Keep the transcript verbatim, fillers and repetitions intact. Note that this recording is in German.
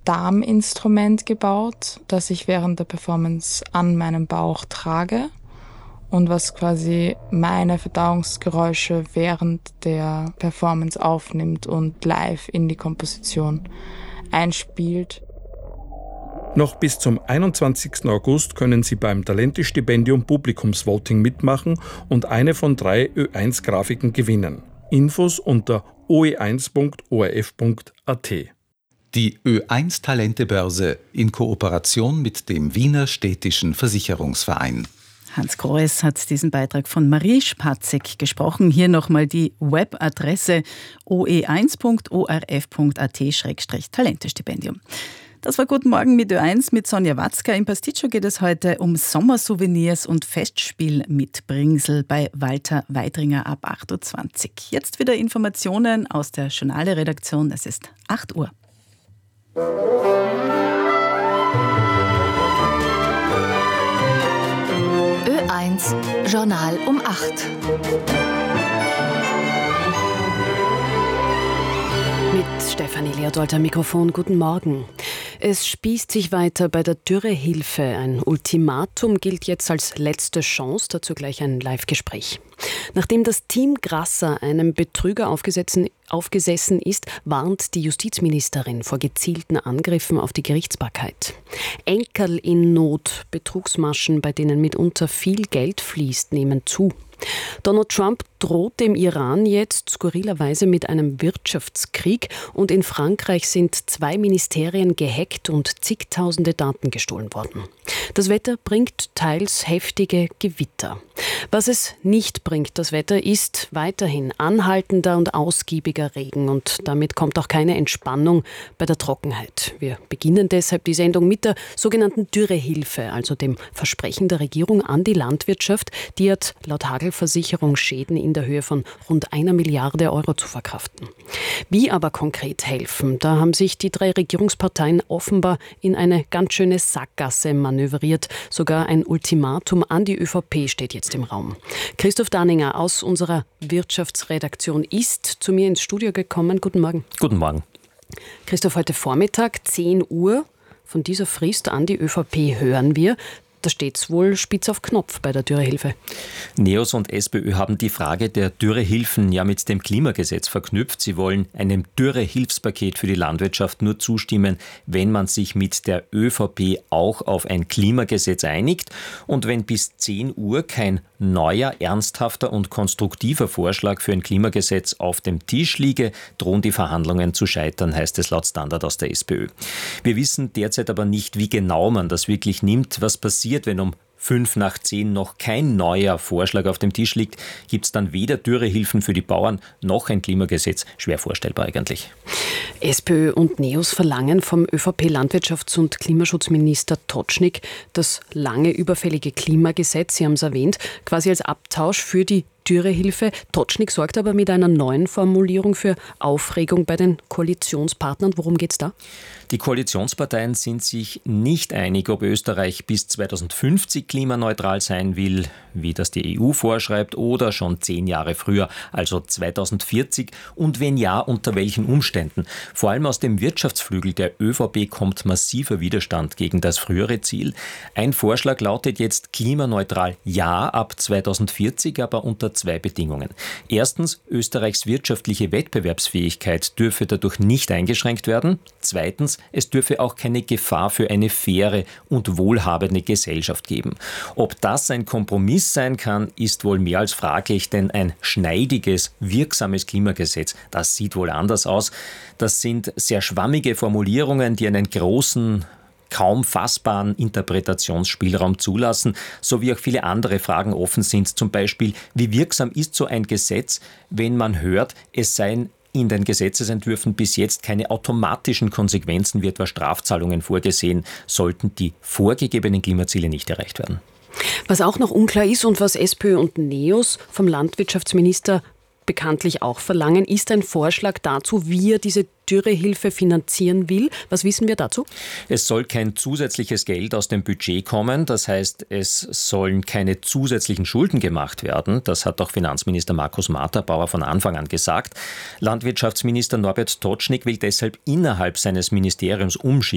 Darminstrument gebaut, das ich während der Performance an meinem Bauch trage und was quasi meine Verdauungsgeräusche während der Performance aufnimmt und live in die Komposition einspielt. Noch bis zum einundzwanzigsten August können Sie beim Talente-Stipendium Publikumsvoting mitmachen und eine von drei Ö eins Grafiken gewinnen. Infos unter o e eins punkt o r f punkt a t. Die Ö eins Talentebörse in Kooperation mit dem Wiener Städtischen Versicherungsverein. Hans Groes hat diesen Beitrag von Marie Spatzek gesprochen. Hier nochmal die Webadresse o e eins punkt o r f punkt a t Schrägstrich Talentestipendium. Das war Guten Morgen mit Ö eins mit Sonja Watzka. Im Pasticcio geht es heute um Sommersouvenirs und Festspielmitbringsel bei Walter Weidringer ab acht Uhr zwanzig. Jetzt wieder Informationen aus der Journale-Redaktion. Es ist acht Uhr. Ö eins Journal um acht. Mit Stefanie Leodold am Mikrofon. Guten Morgen. Es spießt sich weiter bei der Dürrehilfe. Ein Ultimatum gilt jetzt als letzte Chance. Dazu gleich ein Live-Gespräch. Nachdem das Team Grasser einem Betrüger aufgesessen, aufgesessen ist, warnt die Justizministerin vor gezielten Angriffen auf die Gerichtsbarkeit. Enkerl in Not, Betrugsmaschen, bei denen mitunter viel Geld fließt, nehmen zu. Donald Trump droht dem Iran jetzt skurrilerweise mit einem Wirtschaftskrieg und in Frankreich sind zwei Ministerien gehackt und zigtausende Daten gestohlen worden. Das Wetter bringt teils heftige Gewitter. Was es nicht bringt, das Wetter, ist weiterhin anhaltender und ausgiebiger Regen und damit kommt auch keine Entspannung bei der Trockenheit. Wir beginnen deshalb die Sendung mit der sogenannten Dürrehilfe, also dem Versprechen der Regierung an die Landwirtschaft, die hat laut Hagelversicherung Schäden in der Höhe von rund einer Milliarde Euro zu verkraften. Wie aber konkret helfen, da haben sich die drei Regierungsparteien offenbar in eine ganz schöne Sackgasse manövriert. Sogar ein Ultimatum an die ÖVP steht jetzt im Raum. Christoph Danninger aus unserer Wirtschaftsredaktion ist zu mir ins Studio gekommen. Guten Morgen. Guten Morgen. Christoph, heute Vormittag, zehn Uhr, von dieser Frist an die ÖVP hören wir. Da steht's wohl spitz auf Knopf bei der Dürrehilfe. NEOS und SPÖ haben die Frage der Dürrehilfen ja mit dem Klimagesetz verknüpft. Sie wollen einem Dürrehilfspaket für die Landwirtschaft nur zustimmen, wenn man sich mit der ÖVP auch auf ein Klimagesetz einigt. Und wenn bis zehn Uhr kein neuer, ernsthafter und konstruktiver Vorschlag für ein Klimagesetz auf dem Tisch liege, drohen die Verhandlungen zu scheitern, heißt es laut Standard aus der SPÖ. Wir wissen derzeit aber nicht, wie genau man das wirklich nimmt. Was passiert, wenn um fünf nach zehn noch kein neuer Vorschlag auf dem Tisch liegt, gibt es dann weder Dürrehilfen für die Bauern noch ein Klimagesetz. Schwer vorstellbar eigentlich. SPÖ und NEOS verlangen vom ÖVP-Landwirtschafts- und Klimaschutzminister Totschnig das lange überfällige Klimagesetz, Sie haben es erwähnt, quasi als Abtausch für die Dürrehilfe. Totschnig sorgt aber mit einer neuen Formulierung für Aufregung bei den Koalitionspartnern. Worum geht es da? Die Koalitionsparteien sind sich nicht einig, ob Österreich bis zweitausendfünfzig klimaneutral sein will, wie das die E U vorschreibt, oder schon zehn Jahre früher, also zweitausendvierzig. Und wenn ja, unter welchen Umständen? Vor allem aus dem Wirtschaftsflügel der ÖVP kommt massiver Widerstand gegen das frühere Ziel. Ein Vorschlag lautet jetzt klimaneutral ja ab zweitausendvierzig, aber unter zwei Bedingungen. Erstens, Österreichs wirtschaftliche Wettbewerbsfähigkeit dürfe dadurch nicht eingeschränkt werden. Zweitens, es dürfe auch keine Gefahr für eine faire und wohlhabende Gesellschaft geben. Ob das ein Kompromiss sein kann, ist wohl mehr als fraglich, denn ein schneidiges, wirksames Klimagesetz, das sieht wohl anders aus. Das sind sehr schwammige Formulierungen, die einen großen, kaum fassbaren Interpretationsspielraum zulassen, sowie auch viele andere Fragen offen sind. Zum Beispiel, wie wirksam ist so ein Gesetz, wenn man hört, es seien in den Gesetzesentwürfen bis jetzt keine automatischen Konsequenzen wie etwa Strafzahlungen vorgesehen, sollten die vorgegebenen Klimaziele nicht erreicht werden. Was auch noch unklar ist und was SPÖ und NEOS vom Landwirtschaftsminister bekanntlich auch verlangen, ist ein Vorschlag dazu, wie er diese Dürrehilfe finanzieren will. Was wissen wir dazu? Es soll kein zusätzliches Geld aus dem Budget kommen. Das heißt, es sollen keine zusätzlichen Schulden gemacht werden. Das hat auch Finanzminister Markus Marter-Bauer von Anfang an gesagt. Landwirtschaftsminister Norbert Totschnig will deshalb innerhalb seines Ministeriums umschieben.